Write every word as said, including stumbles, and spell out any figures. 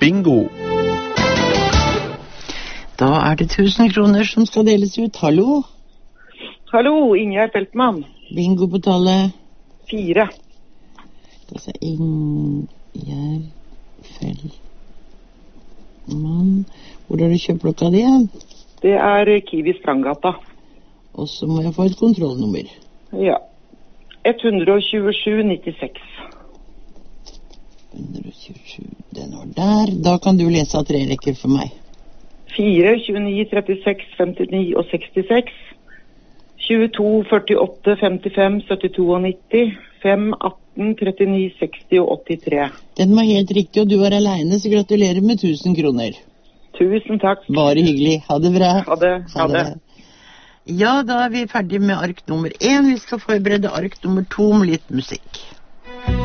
bingo. Da er det tusen kroner som skal deles ut. Hallo? Hallo, Ingjerd Feltmann. Bingo på tallet. Fire. Da sier Ingjerd Feltmann. Hvor har du kjøpt klokka di? Det er Kiwi Stranggata. Og så må jeg få et kontrollnummer. Ja. ett tjuesju nittiseks. ett tjuesju, den var der. Da kan du lese av tre rekker for meg. fire, tjueni, trettiseks, femtini og sekstiseks. tjueto, førtiåtte, femtifem, syttito og nitti. fem, atten, trettini, seksti og åttitre. Den var helt riktig, og du er alene, så gratulerer med tusen kroner. Tusen takk. Bare hyggelig. Ha det bra. Ha det. Ha det. Ja, da er vi ferdig med ark nummer én. Vi skal forberede ark nummer to med litt musikk.